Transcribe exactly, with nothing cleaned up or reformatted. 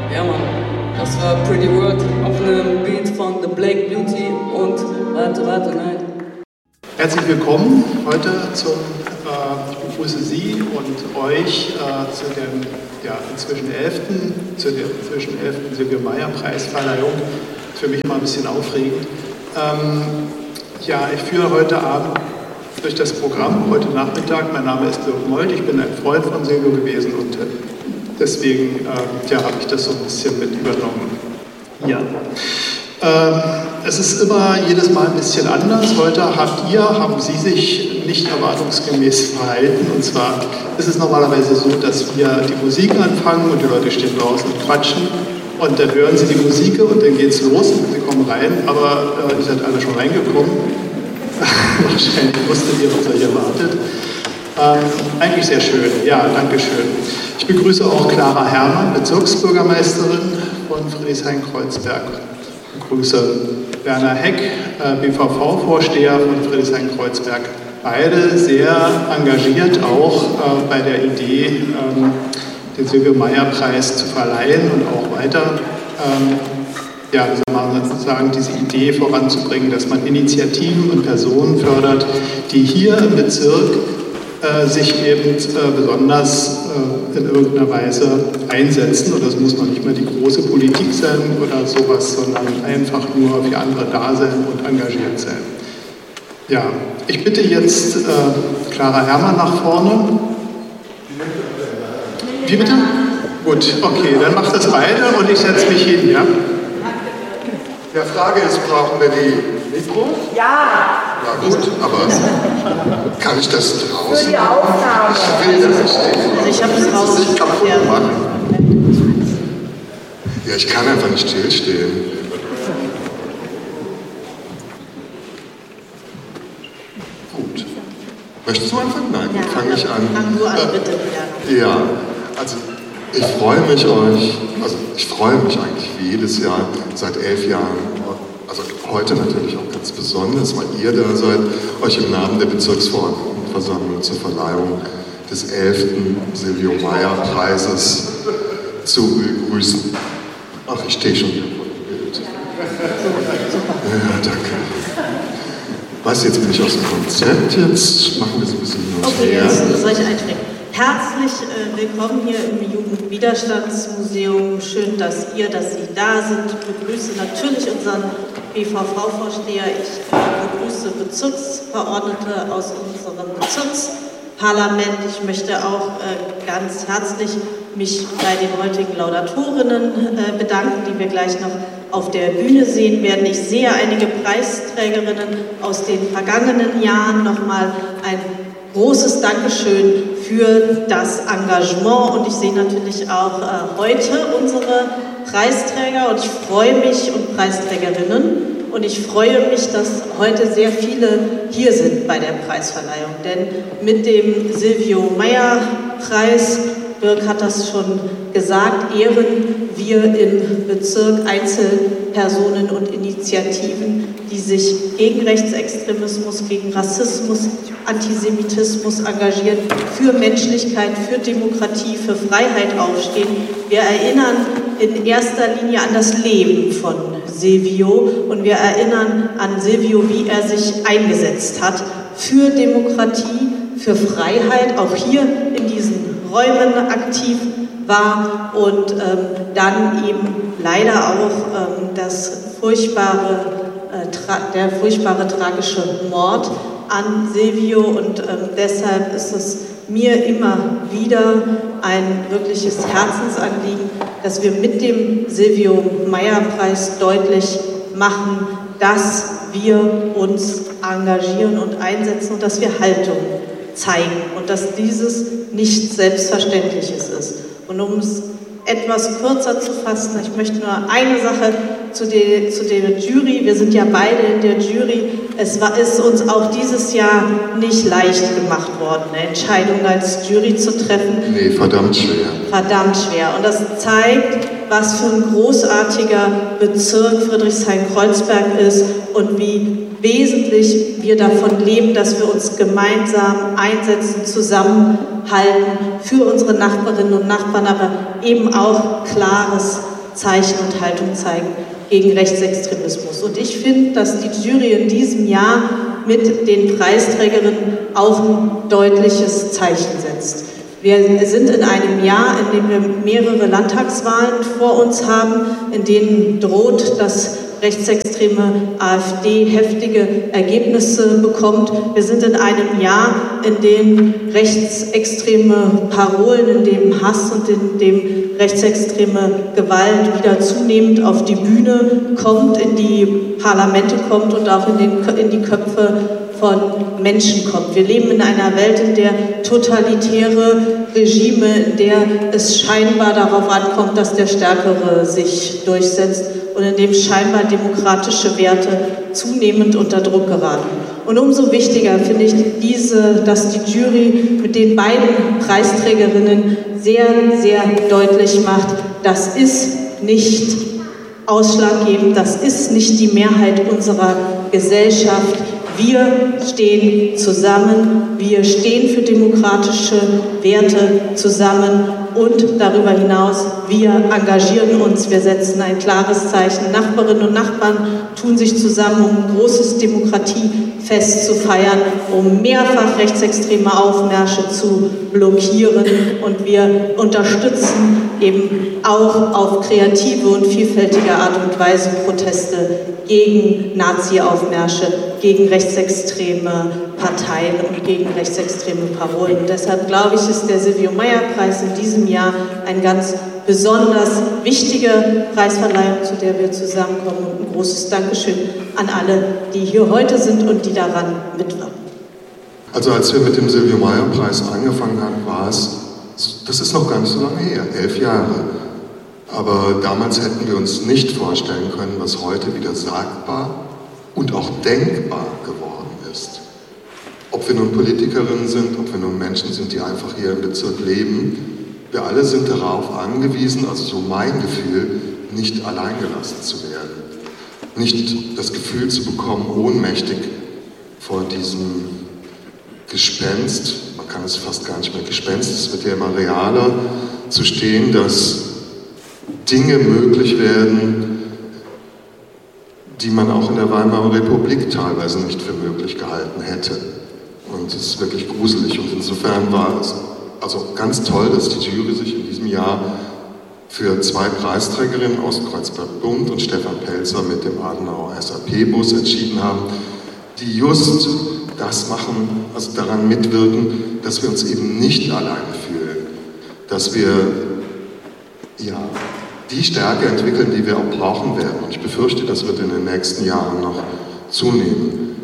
Ja, Mann. Das war Pretty Word auf einem Beat von The Black Beauty und warte, warte, nein. Herzlich willkommen heute zum, äh, ich begrüße Sie und euch äh, zu dem ja, inzwischen elften zu der inzwischen elften Silvio-Meyer-Preisverleihung. Für mich immer ein bisschen aufregend. Ähm, ja, ich führe heute Abend durch das Programm, heute Nachmittag. Mein Name ist Dirk Molt, ich bin ein Freund von Silvio gewesen und deswegen äh, ja, habe ich das so ein bisschen mit übernommen. Ja. Ähm, es ist immer jedes Mal ein bisschen anders. Heute habt ihr, haben Sie sich nicht erwartungsgemäß verhalten. Und zwar ist es normalerweise so, dass wir die Musik anfangen und die Leute stehen draußen und quatschen. Und dann hören sie die Musik und dann geht's los und sie kommen rein. Aber äh, ihr seid alle schon reingekommen. Wahrscheinlich wusstet ihr, was euch erwartet. Ähm, eigentlich sehr schön. Ja, danke schön. Ich begrüße auch Clara Herrmann, Bezirksbürgermeisterin von Friedrichshain-Kreuzberg. Ich begrüße Werner Heck, äh, B V V-Vorsteher von Friedrichshain-Kreuzberg. Beide sehr engagiert auch äh, bei der Idee, ähm, den Silvio-Meyer-Preis zu verleihen und auch weiter, ähm, ja, wie soll man sagen, diese Idee voranzubringen, dass man Initiativen und Personen fördert, die hier im Bezirk äh, sich eben äh, besonders äh, in irgendeiner Weise einsetzen. Und das muss noch nicht mehr die große Politik sein oder sowas, sondern einfach nur für andere da sein und engagiert sein. Ja, ich bitte jetzt äh, Clara Herrmann nach vorne. Wie bitte? Gut, okay, dann macht das beide und ich setze mich hin, ja? Ja, Frage ist, brauchen wir die Mikro? Ja. Na gut, aber kann ich das draußen? Für die Aufnahme. Ich will das nicht stehen. Also ich habe es raus. Das nicht kaputt Ja. machen. Ja, ich kann einfach nicht stillstehen. Gut. Möchtest du anfangen? Nein, Ja, fange ich an. Fang du an, bitte. Ja. Ja, also ich freue mich euch, also ich freue mich eigentlich wie jedes Jahr seit elf Jahren, also heute natürlich auch ganz besonders, weil ihr da seid, euch im Namen der Bezirksverordnetenversammlung zur Verleihung des elften Silvio-Meyer-Preises zu begrüßen. Ach, ich stehe schon wieder vor dem Bild. Ja, danke. Weißt du, jetzt bin ich aus dem Konzept, jetzt machen wir es ein bisschen hin und Okay, her. jetzt soll ich eintreten. Herzlich äh, willkommen hier im Jugendwiderstandsmuseum. Schön, dass ihr, dass Sie da sind. Ich begrüße natürlich unseren B V V-Vorsteher. Ich äh, begrüße Bezirksverordnete aus unserem Bezirksparlament. Ich möchte auch äh, ganz herzlich mich bei den heutigen Laudatorinnen äh, bedanken, die wir gleich noch auf der Bühne sehen werden. Ich sehe einige Preisträgerinnen aus den vergangenen Jahren. Nochmal ein großes Dankeschön für das Engagement und ich sehe natürlich auch äh, heute unsere Preisträger und ich freue mich und Preisträgerinnen und ich freue mich, dass heute sehr viele hier sind bei der Preisverleihung, denn mit dem Silvio-Meyer-Preis, Birk hat das schon gesagt, ehren wir im Bezirk Einzelpersonen und Initiativen, die sich gegen Rechtsextremismus, gegen Rassismus, Antisemitismus engagieren, für Menschlichkeit, für Demokratie, für Freiheit aufstehen. Wir erinnern in erster Linie an das Leben von Silvio und wir erinnern an Silvio, wie er sich eingesetzt hat für Demokratie, für Freiheit, auch hier in diesen Räumen aktiv war und ähm, dann eben leider auch ähm, das furchtbare, äh, tra der furchtbare tragische Mord an Silvio und ähm, deshalb ist es mir immer wieder ein wirkliches Herzensanliegen, dass wir mit dem Silvio-Meyer-Preis deutlich machen, dass wir uns engagieren und einsetzen und dass wir Haltung zeigen und dass dieses nichts Selbstverständliches ist. Und um es etwas kürzer zu fassen, ich möchte nur eine Sache zu der, zu der Jury, wir sind ja beide in der Jury, es war, ist uns auch dieses Jahr nicht leicht gemacht worden, eine Entscheidung als Jury zu treffen. Nee, verdammt schwer. Verdammt schwer. Und das zeigt, was für ein großartiger Bezirk Friedrichshain-Kreuzberg ist und wie wesentlich wir davon leben, dass wir uns gemeinsam einsetzen, zusammenhalten für unsere Nachbarinnen und Nachbarn, aber eben auch klares Zeichen und Haltung zeigen gegen Rechtsextremismus. Und ich finde, dass die Jury in diesem Jahr mit den Preisträgerinnen auch ein deutliches Zeichen setzt. Wir sind in einem Jahr, in dem wir mehrere Landtagswahlen vor uns haben, in denen droht, dass rechtsextreme AfD heftige Ergebnisse bekommt. Wir sind in einem Jahr, in dem rechtsextreme Parolen, in dem Hass und in dem rechtsextreme Gewalt wieder zunehmend auf die Bühne kommt, in die Parlamente kommt und auch in, den, in die Köpfe von Menschen kommt. Wir leben in einer Welt, in der totalitäre Regime, in der es scheinbar darauf ankommt, dass der Stärkere sich durchsetzt und in dem scheinbar demokratische Werte zunehmend unter Druck geraten. Und umso wichtiger finde ich diese, dass die Jury mit den beiden Preisträgerinnen sehr, sehr deutlich macht, das ist nicht ausschlaggebend, das ist nicht die Mehrheit unserer Gesellschaft. Wir stehen zusammen, wir stehen für demokratische Werte zusammen und darüber hinaus, wir engagieren uns, wir setzen ein klares Zeichen. Nachbarinnen und Nachbarn tun sich zusammen, um ein großes Demokratiefest zu feiern, um mehrfach rechtsextreme Aufmärsche zu blockieren und wir unterstützen eben auch auf kreative und vielfältige Art und Weise Proteste gegen Nazi-Aufmärsche, gegen rechtsextreme Parteien und gegen rechtsextreme Parolen. Und deshalb glaube ich, ist der Silvio-Meyer-Preis in diesem Jahr eine ganz besonders wichtige Preisverleihung, zu der wir zusammenkommen. Und ein großes Dankeschön an alle, die hier heute sind und die daran mitwirken. Also als wir mit dem Silvio-Meyer-Preis angefangen haben, war es, das ist noch gar nicht so lange her, elf Jahre. Aber damals hätten wir uns nicht vorstellen können, was heute wieder sagbar und auch denkbar geworden ist. Ob wir nun Politikerinnen sind, ob wir nun Menschen sind, die einfach hier im Bezirk leben, wir alle sind darauf angewiesen, also so mein Gefühl, nicht alleingelassen zu werden. Nicht das Gefühl zu bekommen, ohnmächtig vor diesem Gespenst, man kann es fast gar nicht mehr Gespenst, es wird ja immer realer, zu stehen, dass Dinge möglich werden, die man auch in der Weimarer Republik teilweise nicht für möglich gehalten hätte. Und es ist wirklich gruselig. Und insofern war es also ganz toll, dass die Jury sich in diesem Jahr für zwei Preisträgerinnen aus Kreuzberg-Bund und Stefan Pelzer mit dem Adenauer S A P-Bus entschieden haben, die just das machen, also daran mitwirken, dass wir uns eben nicht alleine fühlen, dass wir ja, die Stärke entwickeln, die wir auch brauchen werden. Und ich befürchte, das wird in den nächsten Jahren noch zunehmen.